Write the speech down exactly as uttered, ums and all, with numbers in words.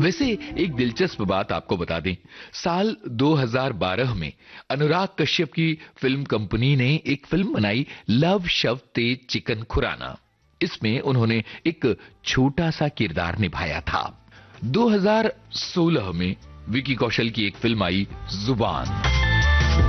वैसे एक दिलचस्प बात आपको बता दें, साल दो हज़ार बारह में अनुराग कश्यप की फिल्म कंपनी ने एक फिल्म बनाई, लव शव तेज चिकन खुराना। इसमें उन्होंने एक छोटा सा किरदार निभाया था। दो हज़ार सोलह में विकी कौशल की एक फिल्म आई, जुबान।